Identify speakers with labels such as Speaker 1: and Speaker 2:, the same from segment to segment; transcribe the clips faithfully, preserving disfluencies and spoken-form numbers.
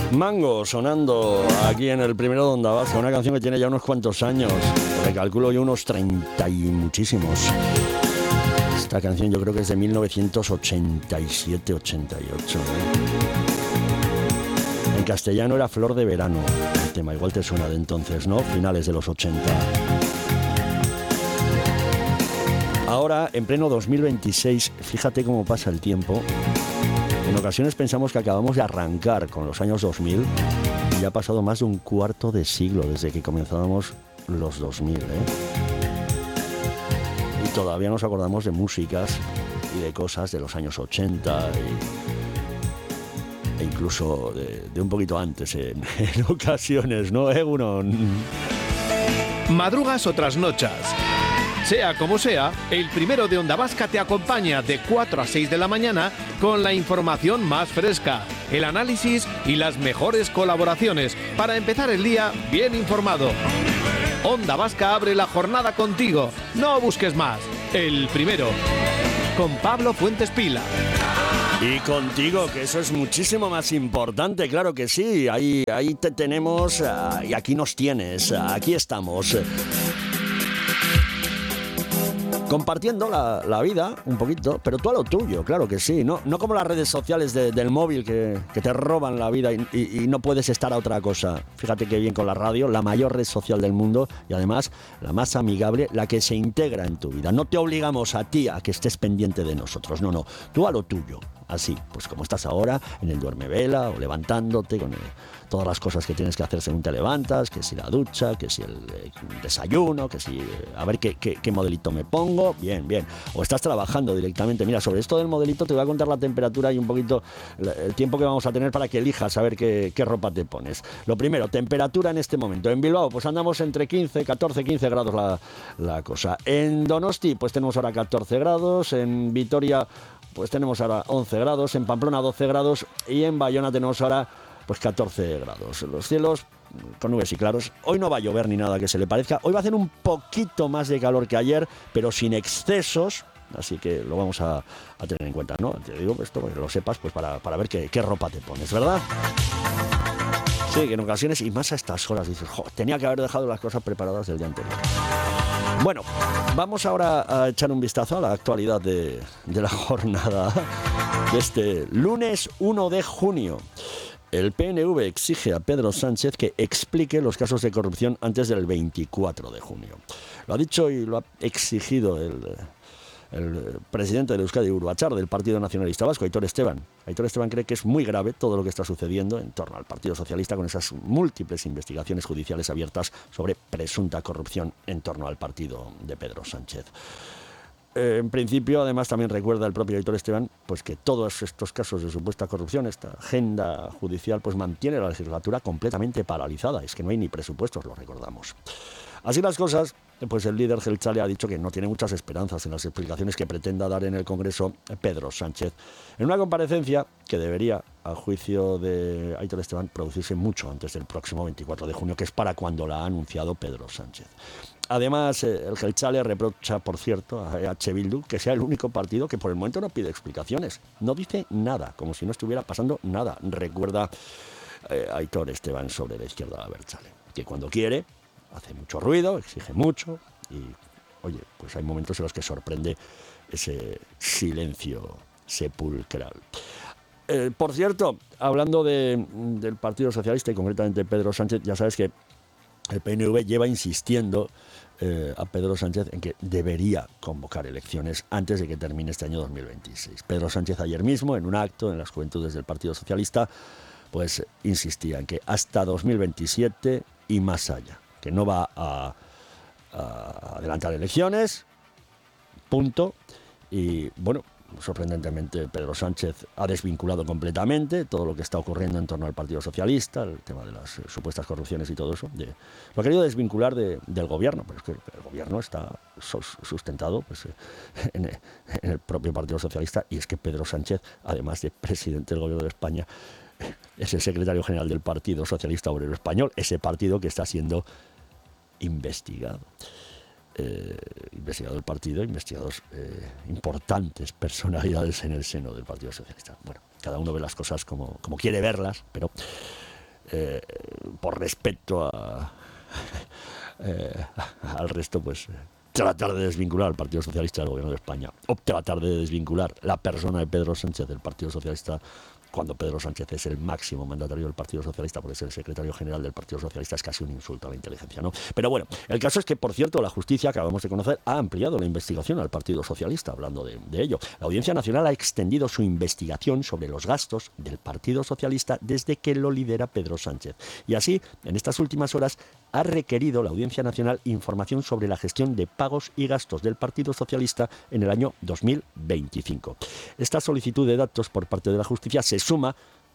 Speaker 1: Mango sonando aquí en el primero de Onda Vasca, una canción que tiene ya unos cuantos años, le calculo yo unos treinta y muchísimos. Esta canción yo creo que es de mil novecientos ochenta y siete ochenta y ocho, ¿eh? En castellano era Flor de Verano, el tema igual te suena de entonces, ¿no? Finales de los ochenta. Ahora, en pleno dos mil veintiséis, fíjate cómo pasa el tiempo. En ocasiones pensamos que acabamos de arrancar con los años dos mil y ya ha pasado más de un cuarto de siglo desde que comenzábamos los dos mil, ¿eh? Y todavía nos acordamos de músicas y de cosas de los años ochenta y, e incluso de, de un poquito antes en, en ocasiones, ¿no, Egunon?
Speaker 2: Madrugas o trasnochas. Sea como sea, el primero de Onda Vasca te acompaña de cuatro a seis de la mañana con la información más fresca, el análisis y las mejores colaboraciones para empezar el día bien informado. Onda Vasca abre la jornada contigo. No busques más. El primero. Con Pablo Fuentes Pila.
Speaker 1: Y contigo, que eso es muchísimo más importante, claro que sí. Ahí, ahí te tenemos uh, y aquí nos tienes. Uh, aquí estamos. Compartiendo la, la vida un poquito, pero tú a lo tuyo, claro que sí, no, no como las redes sociales de, del móvil que, que te roban la vida y, y, y no puedes estar a otra cosa. Fíjate qué bien con la radio, la mayor red social del mundo y además la más amigable, la que se integra en tu vida. No te obligamos a ti a que estés pendiente de nosotros, no, no, tú a lo tuyo. Así, pues como estás ahora, en el duermevela o levantándote con el, todas las cosas que tienes que hacer según te levantas, que si la ducha, que si el eh, desayuno, que si... Eh, a ver qué, qué, qué modelito me pongo, bien, bien. O estás trabajando directamente. Mira, sobre esto del modelito te voy a contar la temperatura y un poquito el tiempo que vamos a tener para que elijas a ver qué, qué ropa te pones. Lo primero, temperatura en este momento. En Bilbao, pues andamos entre quince, catorce, quince grados la, la cosa. En Donosti, pues tenemos ahora catorce grados. En Vitoria... pues tenemos ahora once grados, en Pamplona doce grados y en Bayona tenemos ahora pues catorce grados. Los cielos con nubes y claros. Hoy no va a llover ni nada que se le parezca. Hoy va a hacer un poquito más de calor que ayer, pero sin excesos. Así que lo vamos a, a tener en cuenta, ¿no? Te digo esto para que lo sepas, pues para, para ver qué, qué ropa te pones, ¿verdad? Sí, que en ocasiones, y más a estas horas, dices, jo, tenía que haber dejado las cosas preparadas del día anterior. Bueno, vamos ahora a echar un vistazo a la actualidad de, de la jornada de este lunes uno de junio. El P N V exige a Pedro Sánchez que explique los casos de corrupción antes del veinticuatro de junio. Lo ha dicho y lo ha exigido el... el presidente de Euskadi Uruachar del Partido Nacionalista Vasco, Aitor Esteban. Aitor Esteban cree que es muy grave todo lo que está sucediendo en torno al Partido Socialista con esas múltiples investigaciones judiciales abiertas sobre presunta corrupción en torno al partido de Pedro Sánchez. Eh, en principio, además, también recuerda el propio Aitor Esteban pues que todos estos casos de supuesta corrupción, esta agenda judicial, pues mantiene la legislatura completamente paralizada. Es que no hay ni presupuestos, lo recordamos. Así las cosas, pues el líder Jeltzale ha dicho que no tiene muchas esperanzas en las explicaciones que pretenda dar en el Congreso Pedro Sánchez, en una comparecencia que debería, a juicio de Aitor Esteban, producirse mucho antes del próximo veinticuatro de junio, que es para cuando la ha anunciado Pedro Sánchez. Además, el Jeltzale reprocha, por cierto, a H. Bildu que sea el único partido que por el momento no pide explicaciones. No dice nada, como si no estuviera pasando nada. Recuerda eh, Aitor Esteban sobre la izquierda abertzale, que cuando quiere hace mucho ruido, exige mucho y, oye, pues hay momentos en los que sorprende ese silencio sepulcral. Eh, por cierto, hablando de, del Partido Socialista y concretamente Pedro Sánchez, ya sabes que el P N V lleva insistiendo eh, a Pedro Sánchez en que debería convocar elecciones antes de que termine este año dos mil veintiséis. Pedro Sánchez ayer mismo, en un acto en las Juventudes del Partido Socialista, pues insistía en que hasta dos mil veintisiete y más allá, que no va a, a adelantar elecciones, punto. Y bueno, sorprendentemente Pedro Sánchez ha desvinculado completamente todo lo que está ocurriendo en torno al Partido Socialista, el tema de las eh, supuestas corrupciones y todo eso. De, lo ha querido desvincular de, del gobierno, pero es que el gobierno está sustentado pues, eh, en, en el propio Partido Socialista, y es que Pedro Sánchez, además de presidente del gobierno de España, es el secretario general del Partido Socialista Obrero Español, ese partido que está siendo investigado. Eh, investigado el partido, investigados eh, importantes personalidades en el seno del Partido Socialista. Bueno, cada uno ve las cosas como, como quiere verlas, pero eh, por respeto a, eh, al resto, pues tratar de desvincular al Partido Socialista del Gobierno de España, o tratar de desvincular la persona de Pedro Sánchez del Partido Socialista, cuando Pedro Sánchez es el máximo mandatario del Partido Socialista, porque ser el secretario general del Partido Socialista es casi un insulto a la inteligencia, ¿no? Pero bueno, el caso es que, por cierto, la justicia, acabamos de conocer, ha ampliado la investigación al Partido Socialista, hablando de, de ello. La Audiencia Nacional ha extendido su investigación sobre los gastos del Partido Socialista desde que lo lidera Pedro Sánchez. Y así, en estas últimas horas, ha requerido la Audiencia Nacional información sobre la gestión de pagos y gastos del Partido Socialista en el año dos mil veinticinco. Esta solicitud de datos por parte de la justicia se suma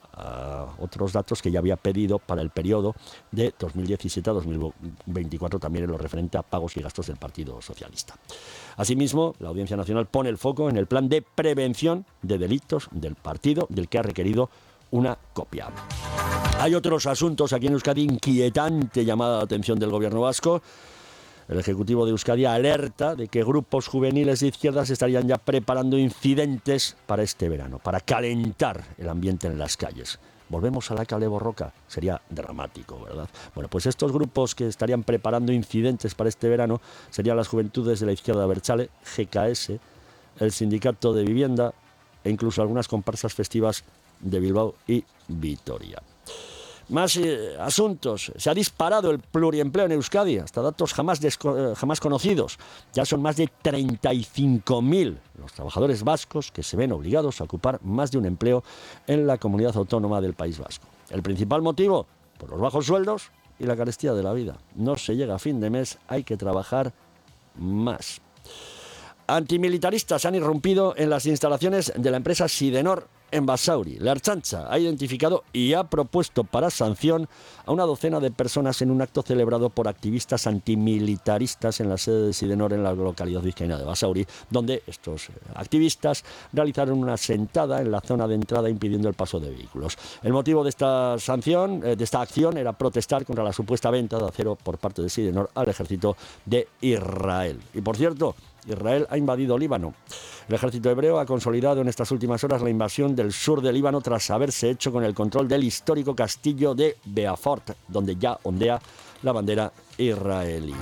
Speaker 1: a otros datos que ya había pedido para el periodo de dos mil diecisiete a dos mil veinticuatro, también en lo referente a pagos y gastos del Partido Socialista. Asimismo, la Audiencia Nacional pone el foco en el plan de prevención de delitos del partido, del que ha requerido una copia. Hay otros asuntos aquí en Euskadi, inquietante llamada de atención del gobierno vasco. El Ejecutivo de Euskadi alerta de que grupos juveniles de izquierdas estarían ya preparando incidentes para este verano, para calentar el ambiente en las calles. Volvemos a la Kale Borroka, sería dramático, ¿verdad? Bueno, pues estos grupos que estarían preparando incidentes para este verano serían las Juventudes de la Izquierda Abertzale, G K S, el Sindicato de Vivienda e incluso algunas comparsas festivas de Bilbao y Vitoria. Más eh, asuntos. Se ha disparado el pluriempleo en Euskadi, hasta datos jamás, desco- eh, jamás conocidos. Ya son más de treinta y cinco mil los trabajadores vascos que se ven obligados a ocupar más de un empleo en la comunidad autónoma del País Vasco. El principal motivo, por los bajos sueldos y la carestía de la vida. No se llega a fin de mes, hay que trabajar más. Antimilitaristas han irrumpido en las instalaciones de la empresa Sidenor en Basauri. La Ertzaintza ha identificado y ha propuesto para sanción a una docena de personas en un acto celebrado por activistas antimilitaristas en la sede de Sidenor en la localidad vizcaína de Basauri, donde estos activistas realizaron una sentada en la zona de entrada impidiendo el paso de vehículos. El motivo de esta sanción, de esta acción, era protestar contra la supuesta venta de acero por parte de Sidenor al ejército de Israel. Y por cierto, Israel ha invadido Líbano. El ejército hebreo ha consolidado en estas últimas horas la invasión del sur de Líbano tras haberse hecho con el control del histórico castillo de Beaufort, donde ya ondea la bandera israelí.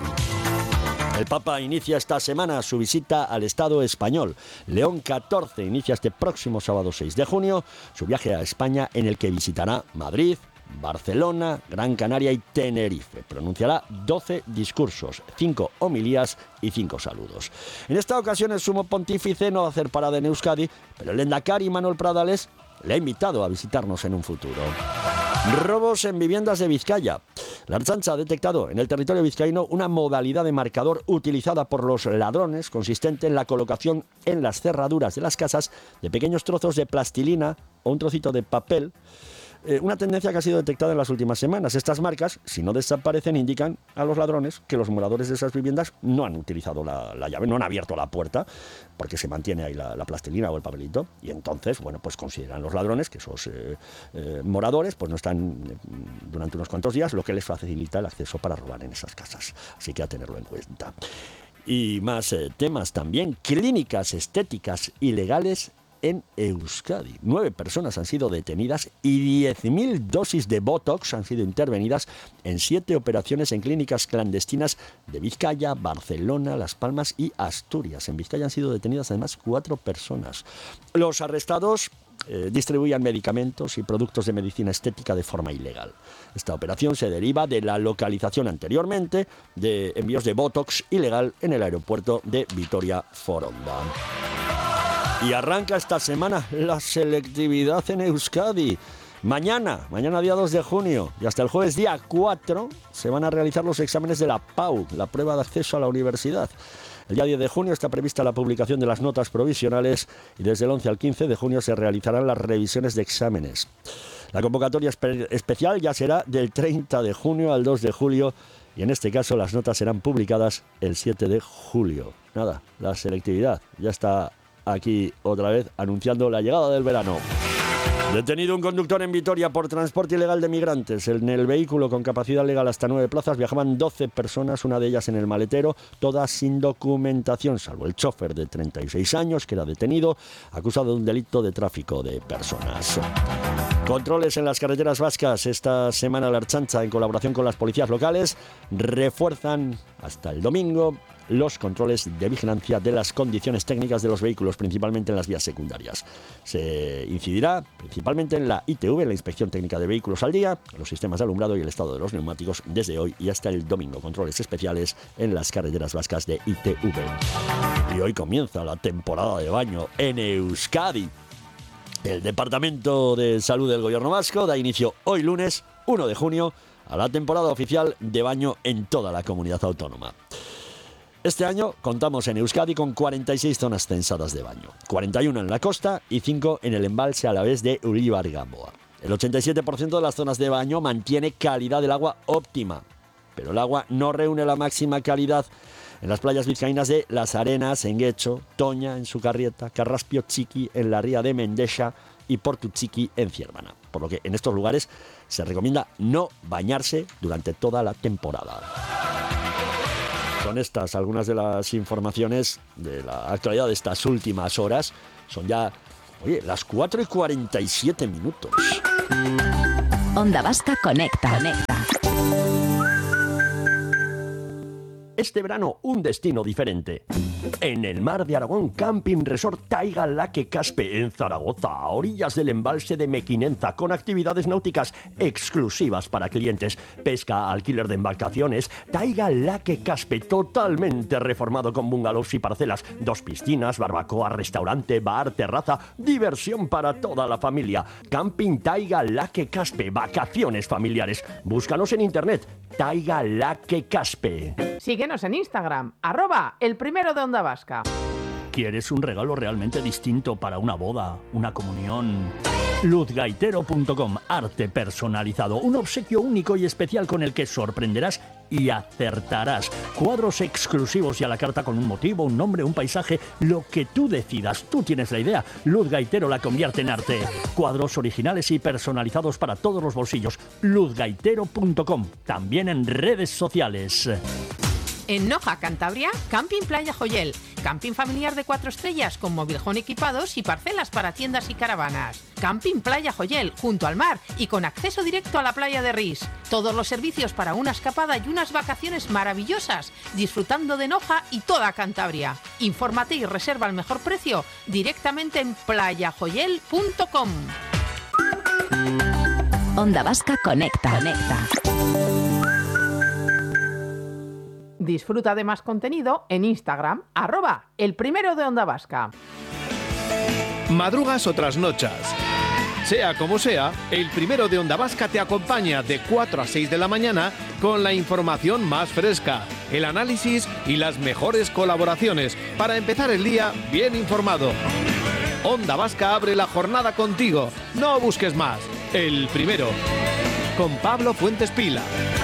Speaker 1: El Papa inicia esta semana su visita al Estado español. León catorce inicia este próximo sábado seis de junio su viaje a España, en el que visitará Madrid, Barcelona, Gran Canaria y Tenerife. Pronunciará doce discursos, cinco homilías y cinco saludos. En esta ocasión el sumo pontífice no va a hacer parada en Euskadi, pero el Lehendakari Manuel Pradales le ha invitado a visitarnos en un futuro. Robos en viviendas de Vizcaya. La Ertzaintza ha detectado en el territorio vizcaíno una modalidad de marcador utilizada por los ladrones, consistente en la colocación en las cerraduras de las casas de pequeños trozos de plastilina o un trocito de papel. Eh, una tendencia que ha sido detectada en las últimas semanas. Estas marcas, si no desaparecen, indican a los ladrones que los moradores de esas viviendas no han utilizado la, la llave, no han abierto la puerta, porque se mantiene ahí la, la plastilina o el papelito, y entonces, bueno, pues consideran los ladrones que esos eh, eh, moradores pues no están eh, durante unos cuantos días, lo que les facilita el acceso para robar en esas casas. Así que a tenerlo en cuenta. Y más eh, temas también. Clínicas estéticas ilegales en Euskadi. Nueve personas han sido detenidas y diez mil dosis de Botox han sido intervenidas en siete operaciones en clínicas clandestinas de Vizcaya, Barcelona, Las Palmas y Asturias. En Vizcaya han sido detenidas además cuatro personas. Los arrestados eh, distribuían medicamentos y productos de medicina estética de forma ilegal. Esta operación se deriva de la localización anteriormente de envíos de Botox ilegal en el aeropuerto de Vitoria-Foronda. Y arranca esta semana la selectividad en Euskadi. Mañana, mañana día dos de junio y hasta el jueves día cuatro se van a realizar los exámenes de la P A U, la prueba de acceso a la universidad. El día diez de junio está prevista la publicación de las notas provisionales y desde el once al quince de junio se realizarán las revisiones de exámenes. La convocatoria espe- especial ya será del treinta de junio al dos de julio y en este caso las notas serán publicadas el siete de julio. Nada, la selectividad ya está aquí otra vez anunciando la llegada del verano. Detenido un conductor en Vitoria por transporte ilegal de migrantes. En el vehículo con capacidad legal hasta nueve plazas viajaban doce personas, una de ellas en el maletero, todas sin documentación, salvo el chofer de treinta y seis años, que era detenido, acusado de un delito de tráfico de personas. Controles en las carreteras vascas. Esta semana la Ertzaintza, en colaboración con las policías locales, refuerzan hasta el domingo los controles de vigilancia de las condiciones técnicas de los vehículos, principalmente en las vías secundarias. Se incidirá principalmente en la I T V, la Inspección Técnica de Vehículos al Día, los sistemas de alumbrado y el estado de los neumáticos desde hoy y hasta el domingo. Controles especiales en las carreteras vascas de I T V. Y hoy comienza la temporada de baño en Euskadi. El Departamento de Salud del Gobierno Vasco da inicio hoy lunes, uno de junio, a la temporada oficial de baño en toda la comunidad autónoma. Este año contamos en Euskadi con cuarenta y seis zonas censadas de baño, cuarenta y una en la costa y cinco en el embalse alavés de Uribargamboa. El ochenta y siete por ciento de las zonas de baño mantiene calidad del agua óptima, pero el agua no reúne la máxima calidad en las playas vizcaínas de Las Arenas, en Guecho, Toña, en Sucarrieta, Carraspio Txiki, en la ría de Mendexa y Portu Txiki, en Ciervana. Por lo que en estos lugares se recomienda no bañarse durante toda la temporada. Son estas algunas de las informaciones de la actualidad de estas últimas horas. Son ya, oye, las cuatro y cuarenta y siete minutos.
Speaker 3: Onda Vasca Conecta. Conecta.
Speaker 1: Este verano, un destino diferente. En el mar de Aragón, Camping Resort Taiga Laque Caspe, en Zaragoza, a orillas del embalse de Mequinenza, con actividades náuticas exclusivas para clientes, pesca, alquiler de embarcaciones. Taiga Laque Caspe, totalmente reformado con bungalows y parcelas, dos piscinas, barbacoa, restaurante, bar, terraza, diversión para toda la familia. Camping Taiga Laque Caspe, vacaciones familiares. Búscanos en internet, Taiga Laque Caspe.
Speaker 4: Síguenos en Instagram, arroba el primero de Onda Vasca.
Speaker 5: ¿Quieres un regalo realmente distinto para una boda, una comunión? luz gaitero punto com, arte personalizado, un obsequio único y especial con el que sorprenderás y acertarás. Cuadros exclusivos y a la carta con un motivo, un nombre, un paisaje, lo que tú decidas. Tú tienes la idea. Luz Gaitero la convierte en arte. Cuadros originales y personalizados para todos los bolsillos. luz gaitero punto com, también en redes sociales.
Speaker 4: En Noja, Cantabria, Camping Playa Joyel. Camping familiar de cuatro estrellas con mobilhome equipados y parcelas para tiendas y caravanas. Camping Playa Joyel, junto al mar y con acceso directo a la playa de Ris. Todos los servicios para una escapada y unas vacaciones maravillosas, disfrutando de Noja y toda Cantabria. Infórmate y reserva al mejor precio directamente en playa joyel punto com.
Speaker 3: Onda Vasca Conecta. Conecta.
Speaker 4: Disfruta de más contenido en Instagram, arroba el primero de Onda Vasca.
Speaker 2: Madrugas o trasnochas. Sea como sea, el primero de Onda Vasca te acompaña de cuatro a seis de la mañana con la información más fresca, el análisis y las mejores colaboraciones para empezar el día bien informado. Onda Vasca abre la jornada contigo. No busques más. El primero. Con Pablo Fuentes Pila.